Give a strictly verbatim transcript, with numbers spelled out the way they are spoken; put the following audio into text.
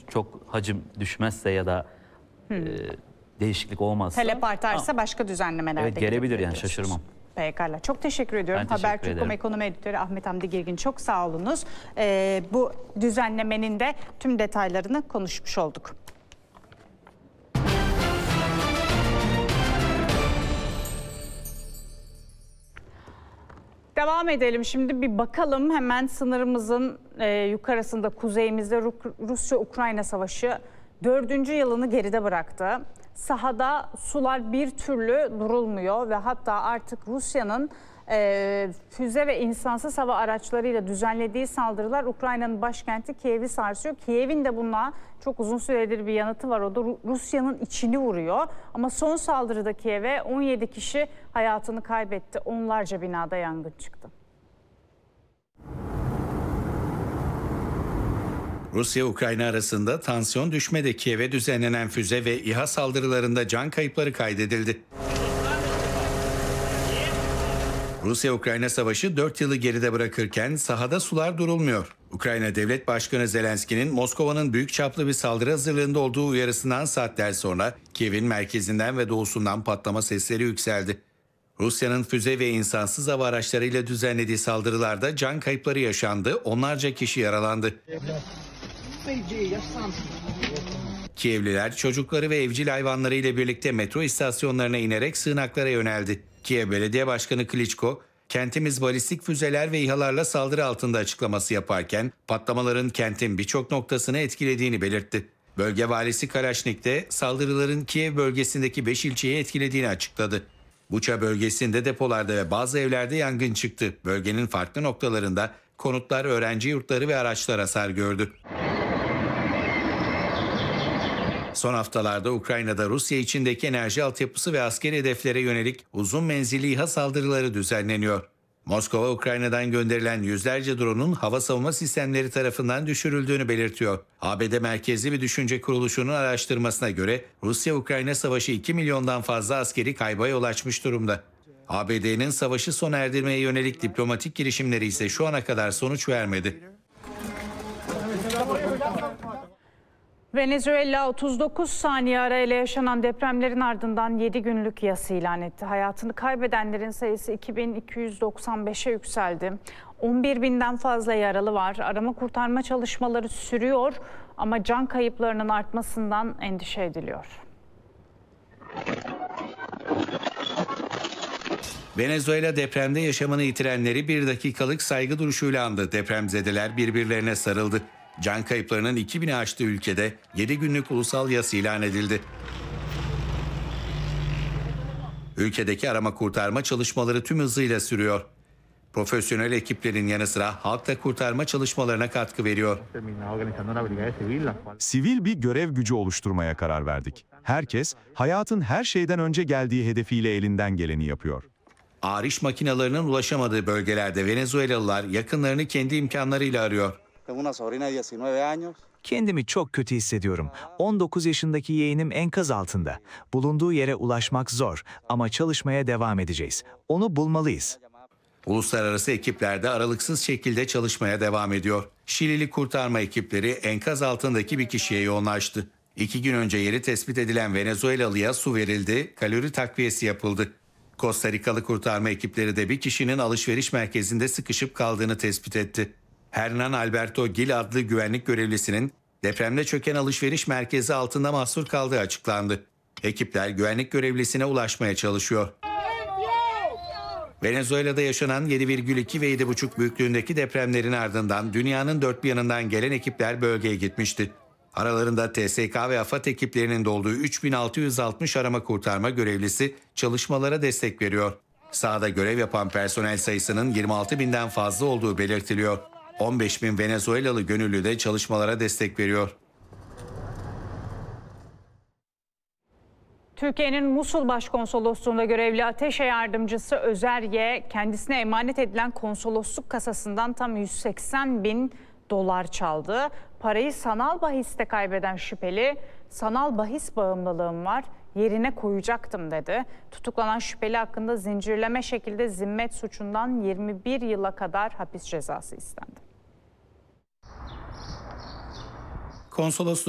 çok hacim düşmezse ya da e, değişiklik olmazsa. Talep artarsa başka düzenlemeler evet, de gelebilir yani, diyorsunuz. şaşırmam. Pekala. Çok teşekkür ediyorum. Ben teşekkür Habertürk nokta com ederim. Ekonomi Editörü Ahmet Hamdi Girgin, çok sağ olunuz. Ee, bu düzenlemenin de tüm detaylarını konuşmuş olduk. Devam edelim. Şimdi bir bakalım hemen sınırımızın e, yukarısında, kuzeyimizde Rusya-Ukrayna savaşı dördüncü yılını geride bıraktı. Sahada sular bir türlü durulmuyor ve hatta artık Rusya'nın e, füze ve insansız hava araçlarıyla düzenlediği saldırılar Ukrayna'nın başkenti Kiev'i sarsıyor. Kiev'in de buna çok uzun süredir bir yanıtı var. O da Rusya'nın içini vuruyor. Ama son saldırıda Kiev'e on yedi kişi hayatını kaybetti. Onlarca binada yangın çıktı. Rusya-Ukrayna arasında tansiyon düşmedi. Kiev'e düzenlenen füze ve İHA saldırılarında can kayıpları kaydedildi. Rusya-Ukrayna savaşı dört yılı geride bırakırken sahada sular durulmuyor. Ukrayna Devlet Başkanı Zelenski'nin Moskova'nın büyük çaplı bir saldırı hazırlığında olduğu uyarısından saatler sonra Kiev'in merkezinden ve doğusundan patlama sesleri yükseldi. Rusya'nın füze ve insansız hava araçlarıyla düzenlediği saldırılarda can kayıpları yaşandı, onlarca kişi yaralandı. Kievliler çocukları ve evcil hayvanları ile birlikte metro istasyonlarına inerek sığınaklara yöneldi. Kiev Belediye Başkanı Klitschko, "Kentimiz balistik füzeler ve İHA'larla saldırı altında" açıklaması yaparken patlamaların kentin birçok noktasını etkilediğini belirtti. Bölge valisi Kalaşnik de saldırıların Kiev bölgesindeki beş ilçeyi etkilediğini açıkladı. Buça bölgesinde depolarda ve bazı evlerde yangın çıktı. Bölgenin farklı noktalarında konutlar, öğrenci yurtları ve araçlar hasar gördü. Son haftalarda Ukrayna'da Rusya içindeki enerji altyapısı ve askeri hedeflere yönelik uzun menzilli İHA saldırıları düzenleniyor. Moskova, Ukrayna'dan gönderilen yüzlerce drone'un hava savunma sistemleri tarafından düşürüldüğünü belirtiyor. A B D merkezli bir düşünce kuruluşunun araştırmasına göre Rusya-Ukrayna savaşı iki milyondan fazla askeri kayba yol açmış durumda. A B D'nin savaşı sona erdirmeye yönelik diplomatik girişimleri ise şu ana kadar sonuç vermedi. Venezuela otuz dokuz saniye arayla yaşanan depremlerin ardından yedi günlük yas ilan etti. Hayatını kaybedenlerin sayısı iki bin iki yüz doksan beşe yükseldi. on bir binden fazla yaralı var. Arama kurtarma çalışmaları sürüyor ama can kayıplarının artmasından endişe ediliyor. Venezuela depremde yaşamını yitirenleri bir dakikalık saygı duruşuyla andı. Depremzedeler birbirlerine sarıldı. Can kayıplarının iki bini aştığı ülkede yedi günlük ulusal yas ilan edildi. Ülkedeki arama kurtarma çalışmaları tüm hızıyla sürüyor. Profesyonel ekiplerin yanı sıra halk da kurtarma çalışmalarına katkı veriyor. Sivil bir görev gücü oluşturmaya karar verdik. Herkes hayatın her şeyden önce geldiği hedefiyle elinden geleni yapıyor. Ağır iş makinelerinin ulaşamadığı bölgelerde Venezuelalılar yakınlarını kendi imkanlarıyla arıyor. Kendimi çok kötü hissediyorum. on dokuz yaşındaki yeğenim enkaz altında. Bulunduğu yere ulaşmak zor ama çalışmaya devam edeceğiz. Onu bulmalıyız. Uluslararası ekipler de aralıksız şekilde çalışmaya devam ediyor. Şilili kurtarma ekipleri enkaz altındaki bir kişiye yoğunlaştı. İki gün önce yeri tespit edilen Venezuelalıya su verildi, kalori takviyesi yapıldı. Costa Rikalı kurtarma ekipleri de bir kişinin alışveriş merkezinde sıkışıp kaldığını tespit etti. Hernan Alberto Gil adlı güvenlik görevlisinin depremde çöken alışveriş merkezi altında mahsur kaldığı açıklandı. Ekipler güvenlik görevlisine ulaşmaya çalışıyor. Venezuela'da yaşanan yedi virgül iki ve yedi virgül beş büyüklüğündeki depremlerin ardından dünyanın dört bir yanından gelen ekipler bölgeye gitmişti. Aralarında T S K ve AFAD ekiplerinin de olduğu üç bin altı yüz altmış arama kurtarma görevlisi çalışmalara destek veriyor. Sahada görev yapan personel sayısının yirmi altı binden fazla olduğu belirtiliyor. on beş bin Venezuelalı gönüllü de çalışmalara destek veriyor. Türkiye'nin Musul Başkonsolosluğu'nda görevli ateşe yardımcısı Özer Y, kendisine emanet edilen konsolosluk kasasından tam yüz seksen bin dolar çaldı. Parayı sanal bahiste kaybeden şüpheli, sanal bahis bağımlılığım var, yerine koyacaktım dedi. Tutuklanan şüpheli hakkında zincirleme şekilde zimmet suçundan yirmi bir yıla kadar hapis cezası istendi. Konsolosluğun